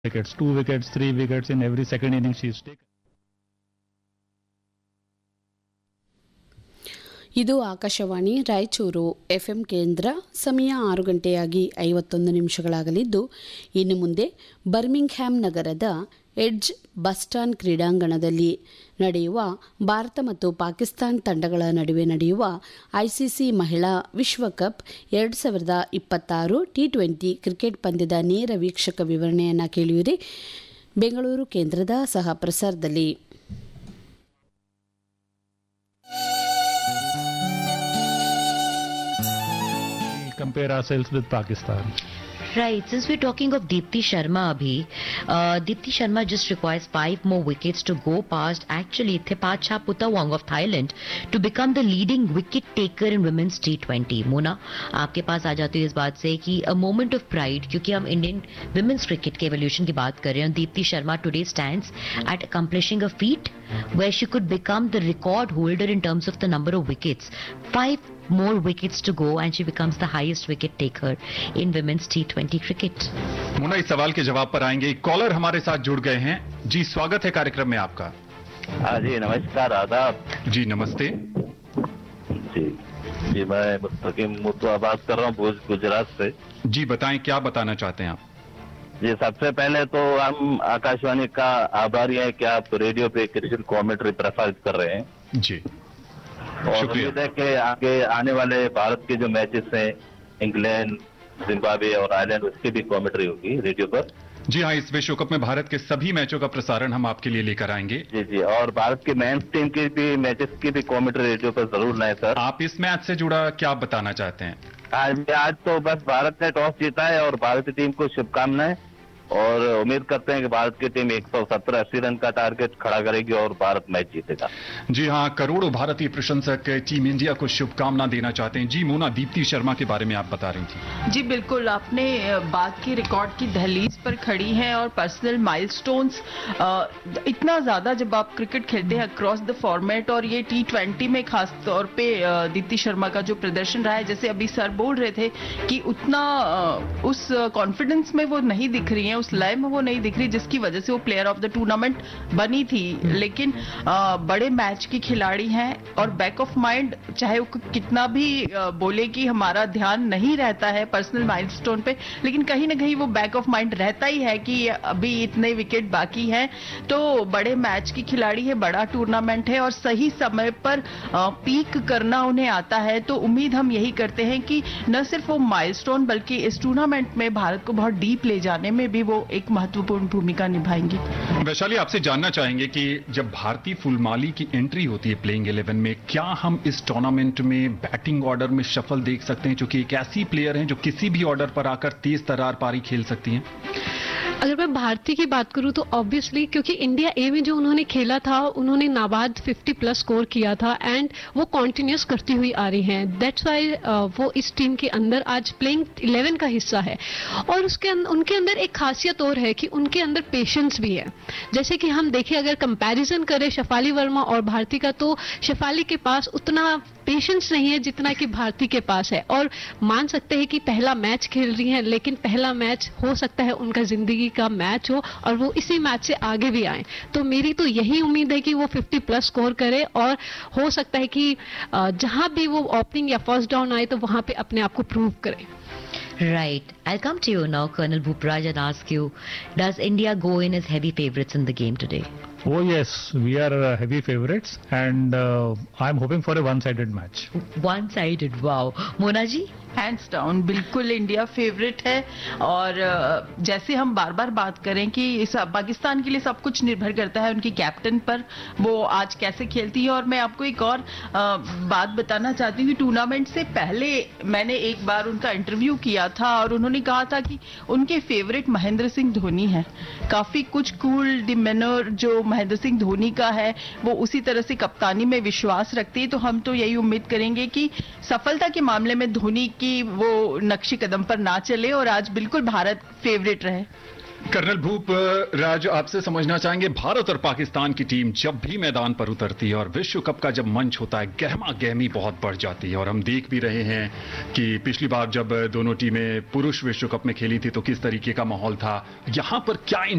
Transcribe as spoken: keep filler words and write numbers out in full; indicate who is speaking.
Speaker 1: wickets, two wickets, three wickets in every second inning she is taken.
Speaker 2: ಇದು Akashvani Raichur FM ಕೇಂದ್ರ. ಸಮಯ ಆರು ಗಂಟೆಯಾಗಿ ಐವತ್ತೊಂದು ನಿಮಿಷಗಳಾಗಲಿದ್ದು, ಇನ್ನು ಮುಂದೆ ಬರ್ಮಿಂಗ್ಹ್ಯಾಮ್ ನಗರದ ಎಡ್ಜ್ ಬಸ್ಟಾನ್ ಕ್ರೀಡಾಂಗಣದಲ್ಲಿ ನಡೆಯುವ ಭಾರತ ಮತ್ತು ಪಾಕಿಸ್ತಾನ ತಂಡಗಳ ನಡುವೆ ನಡೆಯುವ ಐಸಿಸಿ ಮಹಿಳಾ ವಿಶ್ವಕಪ್ ಎರಡು ಸಾವಿರದ ಇಪ್ಪತ್ತಾರು ಟಿ ಟ್ವೆಂಟಿ ಕ್ರಿಕೆಟ್ ಪಂದ್ಯದ ನೇರ ವೀಕ್ಷಕ ವಿವರಣೆಯನ್ನು ಕೇಳಿಯುವಿರಿ ಬೆಂಗಳೂರು ಕೇಂದ್ರದ ಸಹ ಪ್ರಸಾರದಲ್ಲಿ.
Speaker 1: Compare ourselves with Pakistan.
Speaker 3: Right. Since we're talking of Deepti Sharma, Abhi, uh, Deepti Sharma just requires five more wickets to go past actually Thepachha Putawong of Thailand to become the leading wicket taker in women's T twenty. Mona, आपके पास आ जाती है इस बात से कि a moment of pride, क्योंकि हम Indian women's cricket के evolution की बात कर रहे हैं. Deepti Sharma today stands at accomplishing a feat where she could become the record holder in terms of the number of wickets. Five more wickets to go and she becomes the highest wicket taker in women's T twenty cricket.
Speaker 4: Munna, इस सवाल के जवाब पर आएंगे. एक collar हमारे साथ जुड़ गए हैं. जी, स्वागत है कार्यक्रम में आपका.
Speaker 5: हाँ जी, नमस्कार, आदाब.
Speaker 4: जी नमस्ते.
Speaker 5: जी जी मैं मुस्तकीम मुतवा बात कर रहा हूँ गुजरात से.
Speaker 4: जी बताएं, क्या बताना चाहते हैं आप?
Speaker 5: जी, सबसे पहले तो हम आकाशवाणी का आभारी हैं कि आप रेडियो पे क्रिकेट कमेंट्री प्रसारित कर रहे हैं.
Speaker 4: जी,
Speaker 5: और उम्मीद है कि आगे आने वाले भारत के जो मैचेस हैं, इंग्लैंड, जिम्बाब्वे और आयरलैंड, उसकी भी कमेंट्री होगी रेडियो पर.
Speaker 4: जी हाँ, इस विश्व कप में भारत के सभी मैचों का प्रसारण हम आपके लिए लेकर आएंगे.
Speaker 5: जी जी और भारत की मेंस टीम की भी मैचेस की भी कमेंट्री रेडियो पर जरूर लाएं सर.
Speaker 4: आप इस मैच से जुड़ा क्या बताना चाहते हैं?
Speaker 5: आज आज तो बस भारत ने टॉस जीता है और भारतीय टीम को शुभकामनाएं, और उम्मीद करते हैं कि भारत की टीम एक सौ सत्तर अस्सी रन का टारगेट खड़ा करेगी और भारत मैच जीतेगा.
Speaker 4: जी हाँ, करोड़ों भारतीय प्रशंसक टीम इंडिया को शुभकामना देना चाहते हैं. जी मोना, दीप्ति शर्मा के बारे में आप बता रही थी.
Speaker 6: जी बिल्कुल, आपने बात की रिकॉर्ड की दहलीज पर खड़ी हैं और पर्सनल माइलस्टोन्स. इतना ज्यादा जब आप क्रिकेट खेलते हैं अक्रॉस द फॉर्मेट, और ये टी ट्वेंटी में खास तौर पे दीप्ति शर्मा का जो प्रदर्शन रहा है, जैसे अभी सर बोल रहे थे कि उतना उस कॉन्फिडेंस में वो नहीं दिख रही है, उस लय में वो नहीं दिख रही जिसकी वजह से वो प्लेयर ऑफ द टूर्नामेंट बनी थी. लेकिन आ, बड़े मैच की खिलाड़ी हैं और बैक ऑफ माइंड चाहे वो कितना भी आ, बोले कि हमारा ध्यान नहीं रहता है पर्सनल माइलस्टोन पे, लेकिन कहीं ना कहीं वो बैक ऑफ माइंड रहता ही है कि अभी इतने विकेट बाकी हैं. तो बड़े मैच की खिलाड़ी है, बड़ा टूर्नामेंट है और सही समय पर आ, पीक करना उन्हें आता है. तो उम्मीद हम यही करते हैं कि न सिर्फ वो माइलस्टोन बल्कि इस टूर्नामेंट में भारत को बहुत डीप ले जाने में भी वो एक महत्वपूर्ण भूमिका निभाएंगी.
Speaker 4: वैशाली, आपसे जानना चाहेंगे कि जब भारतीय फुलमाली की एंट्री होती है प्लेइंग इलेवन में, क्या हम इस टूर्नामेंट में बैटिंग ऑर्डर में शफल देख सकते हैं, क्योंकि एक ऐसी प्लेयर हैं जो किसी भी ऑर्डर पर आकर तेज तर्रार पारी खेल सकती हैं?
Speaker 7: अगर मैं भारतीय की बात करूं तो ऑब्वियसली, क्योंकि इंडिया ए में जो उन्होंने खेला था, उन्होंने नाबाद पचास प्लस स्कोर किया था एंड वो कंटिन्यूस करती हुई आ रही हैं. दैट्स व्हाई वो इस टीम के अंदर आज प्लेइंग इलेवन का हिस्सा है. और उसके अं, उनके अंदर एक खासियत और है कि उनके अंदर पेशेंस भी है. जैसे कि हम देखें, अगर कंपैरिजन करें शेफाली वर्मा और भारती का, तो शेफाली के पास उतना पेशेंस नहीं है जितना कि भारती के पास है. और मान सकते हैं कि पहला मैच खेल रही हैं, लेकिन पहला मैच हो सकता है उनका जिंदगी का मैच हो और वो इसी मैच से आगे भी आए. तो मेरी तो यही उम्मीद है कि वो पचास प्लस स्कोर करे और हो सकता है कि जहां भी वो ओपनिंग या फर्स्ट डाउन आए तो वहां पे अपने आप को प्रूव करे.
Speaker 3: Right. I'll come to you now, Colonel Bhupraj, and ask you, does India go in as heavy favorites in the game today?
Speaker 1: Oh yes, we are uh, heavy favorites and uh, I'm hoping for a one-sided match.
Speaker 3: One-sided, wow. Mona ji?
Speaker 6: Hands down बिल्कुल India favourite है. और जैसे हम बार बार बात करें कि इस पाकिस्तान के लिए सब कुछ निर्भर करता है उनकी कैप्टन पर, वो आज कैसे खेलती है. और मैं आपको एक और बात बताना चाहती हूँ कि टूर्नामेंट से पहले मैंने एक बार उनका इंटरव्यू किया था और उन्होंने कहा था कि उनके फेवरेट महेंद्र सिंह धोनी है. काफी कुछ कूल डिमेनर जो महेंद्र सिंह धोनी का है, वो उसी तरह से कप्तानी में विश्वास रखती है. तो हम तो यही उम्मीद करेंगे कि सफलता के मामले में धोनी कि वो नक्शे कदम पर ना चले और आज बिल्कुल भारत फेवरेट रहे.
Speaker 4: कर्नल भूप राज, आपसे समझना चाहेंगे, भारत और पाकिस्तान की टीम जब भी मैदान पर उतरती है और विश्व कप का जब मंच होता है, गहमा गहमी बहुत बढ़ जाती है. और हम देख भी रहे हैं कि पिछली बार जब दोनों टीमें पुरुष विश्व कप में खेली थी तो किस तरीके का माहौल था. यहां पर क्या